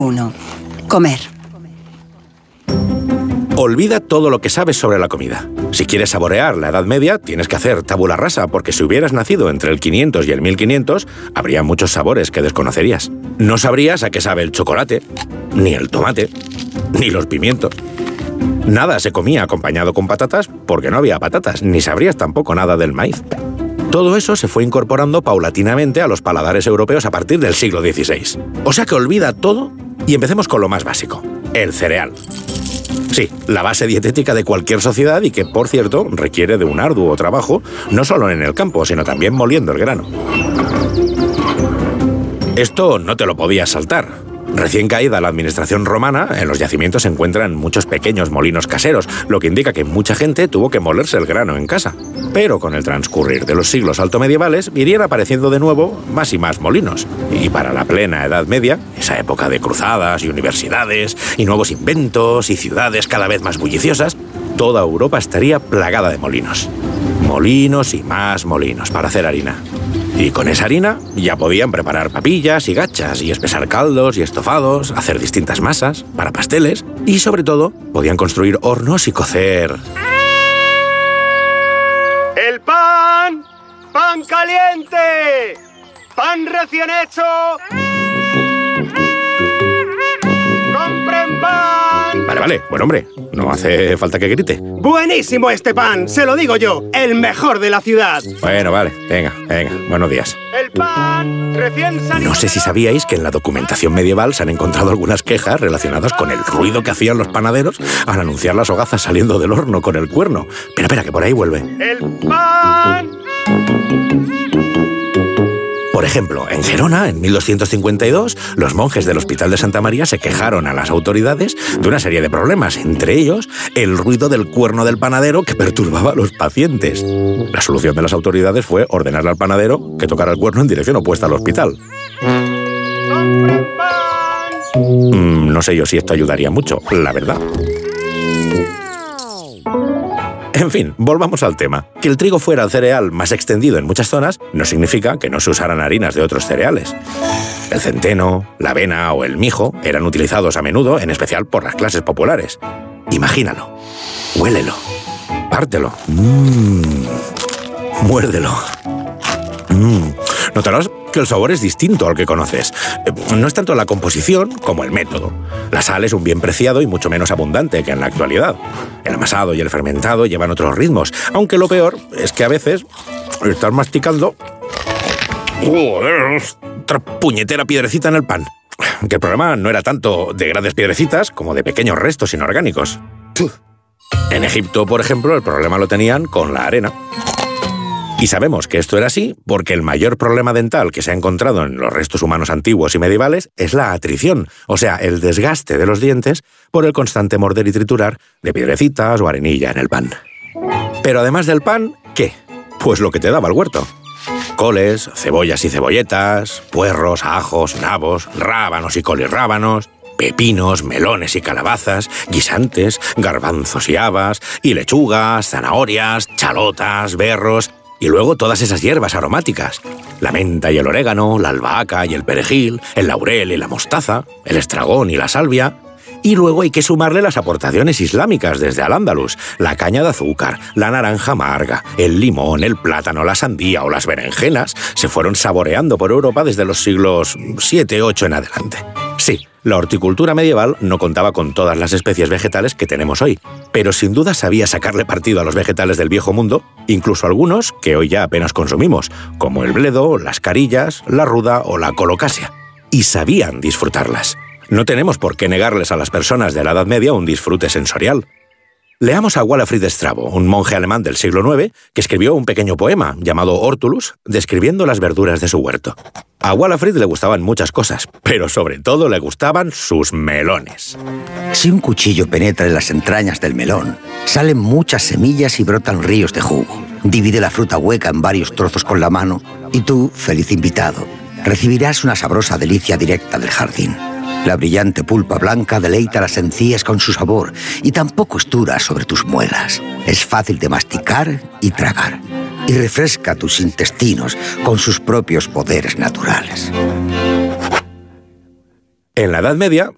1. Comer. Olvida todo lo que sabes sobre la comida. Si quieres saborear la Edad Media, tienes que hacer tabula rasa, porque si hubieras nacido entre el 500 y el 1500, habría muchos sabores que desconocerías. No sabrías a qué sabe el chocolate, ni el tomate, ni los pimientos. Nada se comía acompañado con patatas porque no había patatas, ni sabrías tampoco nada del maíz. Todo eso se fue incorporando paulatinamente a los paladares europeos a partir del siglo XVI. O sea que olvida todo y empecemos con lo más básico, el cereal. Sí, la base dietética de cualquier sociedad y que, por cierto, requiere de un arduo trabajo, no solo en el campo, sino también moliendo el grano. Esto no te lo podías saltar. Recién caída la administración romana, en los yacimientos se encuentran muchos pequeños molinos caseros, lo que indica que mucha gente tuvo que molerse el grano en casa. Pero con el transcurrir de los siglos altomedievales irían apareciendo de nuevo más y más molinos. Y para la plena Edad Media, esa época de cruzadas y universidades, y nuevos inventos y ciudades cada vez más bulliciosas, toda Europa estaría plagada de molinos. Molinos y más molinos para hacer harina. Y con esa harina ya podían preparar papillas y gachas y espesar caldos y estofados, hacer distintas masas para pasteles y, sobre todo, podían construir hornos y cocer. ¡El pan! ¡Pan caliente! ¡Pan recién hecho! ¡Compren pan! Vale, buen hombre, no hace falta que grite. ¡Buenísimo este pan! Se lo digo yo, el mejor de la ciudad. Bueno, vale, venga, buenos días. El pan recién salido. No sé si sabíais que en la documentación medieval se han encontrado algunas quejas relacionadas con el ruido que hacían los panaderos al anunciar las hogazas saliendo del horno con el cuerno. Pero espera, que por ahí vuelve. El pan. Por ejemplo, en Gerona, en 1252, los monjes del Hospital de Santa María se quejaron a las autoridades de una serie de problemas, entre ellos el ruido del cuerno del panadero que perturbaba a los pacientes. La solución de las autoridades fue ordenarle al panadero que tocara el cuerno en dirección opuesta al hospital. No sé yo si esto ayudaría mucho, la verdad. En fin, volvamos al tema. Que el trigo fuera el cereal más extendido en muchas zonas no significa que no se usaran harinas de otros cereales. El centeno, la avena o el mijo eran utilizados a menudo, en especial por las clases populares. Imagínalo, huélelo, pártelo, muérdelo. Notarás que el sabor es distinto al que conoces. No es tanto la composición como el método. La sal es un bien preciado y mucho menos abundante que en la actualidad. El amasado y el fermentado llevan otros ritmos, aunque lo peor es que a veces estás masticando otra puñetera piedrecita en el pan. Que el problema no era tanto de grandes piedrecitas como de pequeños restos inorgánicos. En Egipto, por ejemplo, el problema lo tenían con la arena. Y sabemos que esto era así porque el mayor problema dental que se ha encontrado en los restos humanos antiguos y medievales es la atrición, o sea, el desgaste de los dientes por el constante morder y triturar de piedrecitas o arenilla en el pan. Pero además del pan, ¿qué? Pues lo que te daba el huerto. Coles, cebollas y cebolletas, puerros, ajos, nabos, rábanos y colirrábanos, pepinos, melones y calabazas, guisantes, garbanzos y habas, y lechugas, zanahorias, chalotas, berros. Y luego todas esas hierbas aromáticas, la menta y el orégano, la albahaca y el perejil, el laurel y la mostaza, el estragón y la salvia. Y luego hay que sumarle las aportaciones islámicas desde Al-Ándalus, la caña de azúcar, la naranja amarga, el limón, el plátano, la sandía o las berenjenas se fueron saboreando por Europa desde los siglos 7, 8 en adelante. Sí, la horticultura medieval no contaba con todas las especies vegetales que tenemos hoy, pero sin duda sabía sacarle partido a los vegetales del viejo mundo, incluso algunos que hoy ya apenas consumimos, como el bledo, las carillas, la ruda o la colocasia. Y sabían disfrutarlas. No tenemos por qué negarles a las personas de la Edad Media un disfrute sensorial. Leamos a Walafrid Strabo, un monje alemán del siglo IX, que escribió un pequeño poema llamado Hortulus, describiendo las verduras de su huerto. A Walafrid le gustaban muchas cosas, pero sobre todo le gustaban sus melones. Si un cuchillo penetra en las entrañas del melón, salen muchas semillas y brotan ríos de jugo. Divide la fruta hueca en varios trozos con la mano y tú, feliz invitado, recibirás una sabrosa delicia directa del jardín. La brillante pulpa blanca deleita las encías con su sabor y tampoco es dura sobre tus muelas. Es fácil de masticar y tragar y refresca tus intestinos con sus propios poderes naturales. En la Edad Media,